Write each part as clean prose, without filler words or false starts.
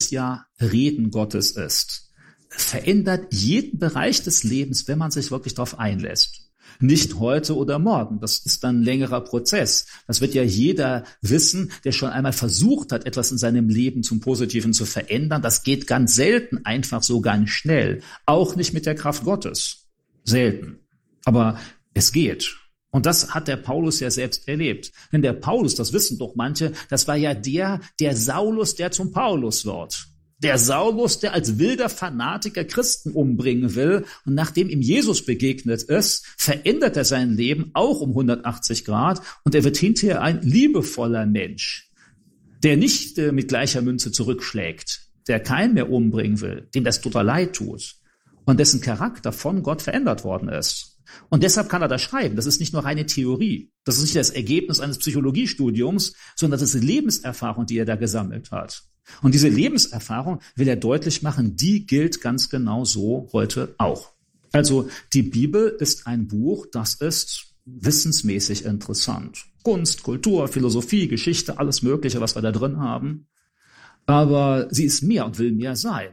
Paulus ja Reden Gottes ist, verändert jeden Bereich des Lebens, wenn man sich wirklich darauf einlässt. Nicht heute oder morgen, das ist dann ein längerer Prozess. Das wird ja jeder wissen, der schon einmal versucht hat, etwas in seinem Leben zum Positiven zu verändern. Das geht ganz selten einfach so ganz schnell. Auch nicht mit der Kraft Gottes. Selten. Aber es geht. Und das hat der Paulus ja selbst erlebt. Denn der Paulus, das wissen doch manche, das war ja der Saulus, der zum Paulus wird. Der Saulus, der als wilder Fanatiker Christen umbringen will. Und nachdem ihm Jesus begegnet ist, verändert er sein Leben auch um 180 Grad. Und er wird hinterher ein liebevoller Mensch, der nicht mit gleicher Münze zurückschlägt, der keinen mehr umbringen will, dem das total leid tut und dessen Charakter von Gott verändert worden ist. Und deshalb kann er das schreiben. Das ist nicht nur reine Theorie. Das ist nicht das Ergebnis eines Psychologiestudiums, sondern das ist Lebenserfahrung, die er da gesammelt hat. Und diese Lebenserfahrung will er deutlich machen, die gilt ganz genau so heute auch. Also die Bibel ist ein Buch, das ist wissensmäßig interessant. Kunst, Kultur, Philosophie, Geschichte, alles Mögliche, was wir da drin haben. Aber sie ist mehr und will mehr sein.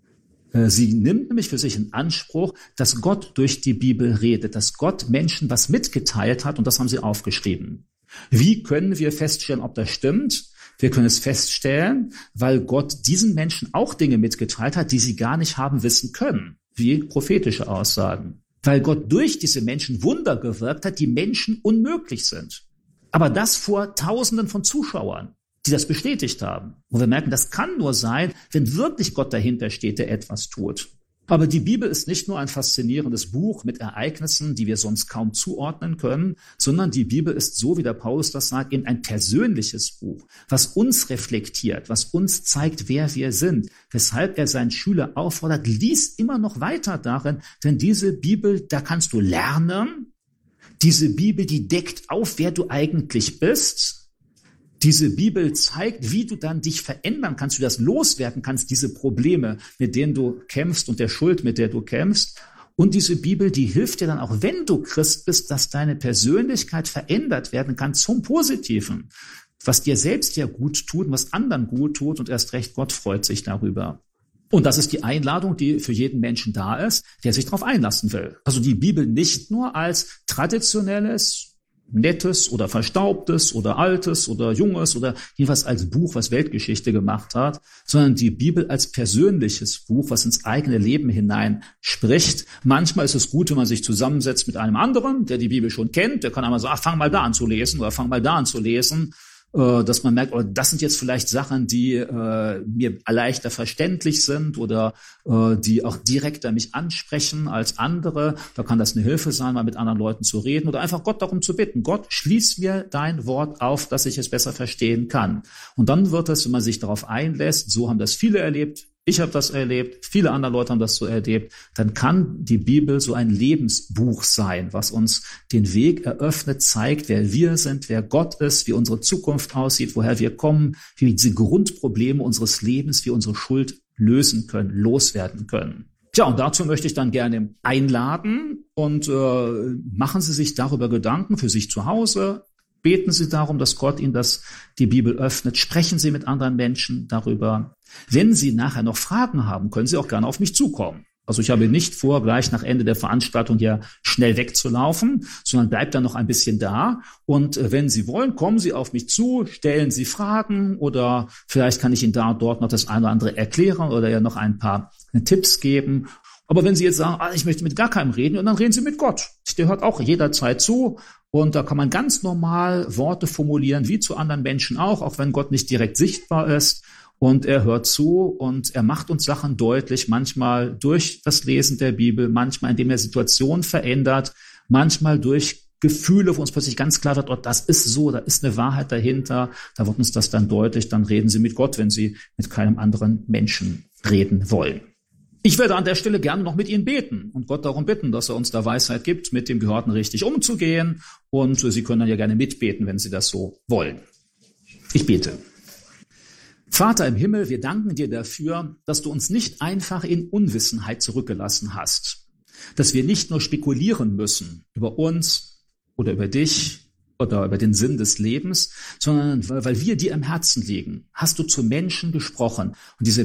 Sie nimmt nämlich für sich in Anspruch, dass Gott durch die Bibel redet, dass Gott Menschen was mitgeteilt hat und das haben sie aufgeschrieben. Wie können wir feststellen, ob das stimmt? Wir können es feststellen, weil Gott diesen Menschen auch Dinge mitgeteilt hat, die sie gar nicht haben wissen können, wie prophetische Aussagen. Weil Gott durch diese Menschen Wunder gewirkt hat, die Menschen unmöglich sind. Aber das vor Tausenden von Zuschauern, die das bestätigt haben. Und wir merken, das kann nur sein, wenn wirklich Gott dahinter steht, der etwas tut. Aber die Bibel ist nicht nur ein faszinierendes Buch mit Ereignissen, die wir sonst kaum zuordnen können, sondern die Bibel ist, so wie der Paulus das sagt, eben ein persönliches Buch, was uns reflektiert, was uns zeigt, wer wir sind, weshalb er seinen Schüler auffordert, lies immer noch weiter darin, denn diese Bibel, da kannst du lernen, diese Bibel, die deckt auf, wer du eigentlich bist. Diese Bibel zeigt, wie du dann dich verändern kannst, wie du das loswerden kannst, diese Probleme, mit denen du kämpfst und der Schuld, mit der du kämpfst. Und diese Bibel, die hilft dir dann auch, wenn du Christ bist, dass deine Persönlichkeit verändert werden kann zum Positiven, was dir selbst ja gut tut, was anderen gut tut und erst recht Gott freut sich darüber. Und das ist die Einladung, die für jeden Menschen da ist, der sich darauf einlassen will. Also die Bibel nicht nur als traditionelles, nettes oder verstaubtes oder altes oder junges oder jeweils als Buch, was Weltgeschichte gemacht hat, sondern die Bibel als persönliches Buch, was ins eigene Leben hinein spricht. Manchmal ist es gut, wenn man sich zusammensetzt mit einem anderen, der die Bibel schon kennt, der kann einmal sagen, fang mal da an zu lesen oder fang mal da an zu lesen, dass man merkt, oh, das sind jetzt vielleicht Sachen, die mir leichter verständlich sind oder die auch direkter mich ansprechen als andere. Da kann das eine Hilfe sein, mal mit anderen Leuten zu reden oder einfach Gott darum zu bitten. Gott, schließ mir dein Wort auf, dass ich es besser verstehen kann. Und dann wird es, wenn man sich darauf einlässt, so haben das viele erlebt, ich habe das erlebt, viele andere Leute haben das so erlebt, dann kann die Bibel so ein Lebensbuch sein, was uns den Weg eröffnet, zeigt, wer wir sind, wer Gott ist, wie unsere Zukunft aussieht, woher wir kommen, wie wir diese Grundprobleme unseres Lebens, wie unsere Schuld lösen können, loswerden können. Tja, und dazu möchte ich dann gerne einladen und machen Sie sich darüber Gedanken für sich zu Hause. Beten Sie darum, dass Gott Ihnen die Bibel öffnet. Sprechen Sie mit anderen Menschen darüber. Wenn Sie nachher noch Fragen haben, können Sie auch gerne auf mich zukommen. Also ich habe nicht vor, gleich nach Ende der Veranstaltung ja schnell wegzulaufen, sondern bleibt dann noch ein bisschen da. Und wenn Sie wollen, kommen Sie auf mich zu, stellen Sie Fragen oder vielleicht kann ich Ihnen da und dort noch das eine oder andere erklären oder ja noch ein paar Tipps geben. Aber wenn Sie jetzt sagen, ich möchte mit gar keinem reden, dann reden Sie mit Gott. Der hört auch jederzeit zu. Und da kann man ganz normal Worte formulieren, wie zu anderen Menschen auch wenn Gott nicht direkt sichtbar ist. Und er hört zu und er macht uns Sachen deutlich, manchmal durch das Lesen der Bibel, manchmal indem er Situationen verändert, manchmal durch Gefühle, wo uns plötzlich ganz klar wird, das ist so, da ist eine Wahrheit dahinter, da wird uns das dann deutlich, dann reden Sie mit Gott, wenn Sie mit keinem anderen Menschen reden wollen. Ich werde an der Stelle gerne noch mit Ihnen beten und Gott darum bitten, dass er uns da Weisheit gibt, mit dem Gehörten richtig umzugehen. Und Sie können dann ja gerne mitbeten, wenn Sie das so wollen. Ich bete. Vater im Himmel, wir danken dir dafür, dass du uns nicht einfach in Unwissenheit zurückgelassen hast. Dass wir nicht nur spekulieren müssen über uns oder über dich oder über den Sinn des Lebens, sondern weil wir dir am Herzen liegen, hast du zu Menschen gesprochen. Und diese